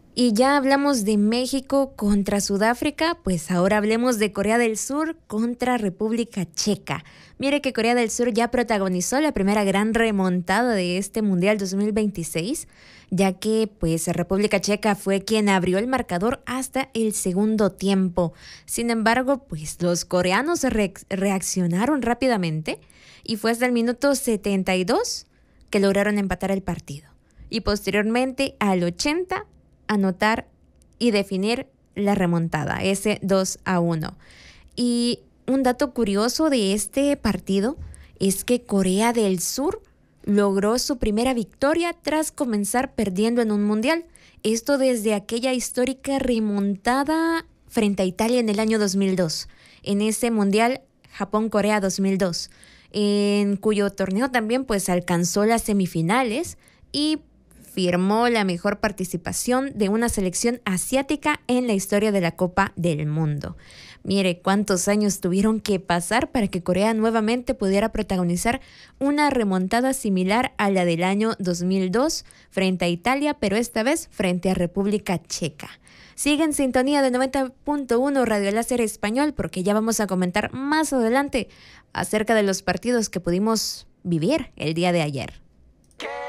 Y ya hablamos de México contra Sudáfrica, pues ahora hablemos de Corea del Sur contra República Checa. Mire que Corea del Sur ya protagonizó la primera gran remontada de este Mundial 2026, ya que pues República Checa fue quien abrió el marcador hasta el segundo tiempo. Sin embargo, pues los coreanos reaccionaron rápidamente y fue hasta el minuto 72 que lograron empatar el partido. Y posteriormente al 80 anotar y definir la remontada, ese 2-1. Y un dato curioso de este partido es que Corea del Sur logró su primera victoria tras comenzar perdiendo en un mundial. Esto desde aquella histórica remontada frente a Italia en el año 2002, en ese mundial Japón-Corea 2002, en cuyo torneo también pues alcanzó las semifinales y firmó la mejor participación de una selección asiática en la historia de la Copa del Mundo. Mire cuántos años tuvieron que pasar para que Corea nuevamente pudiera protagonizar una remontada similar a la del año 2002 frente a Italia, pero esta vez frente a República Checa. Sigue en sintonía de 90.1 Radio Láser Español porque ya vamos a comentar más adelante acerca de los partidos que pudimos vivir el día de ayer.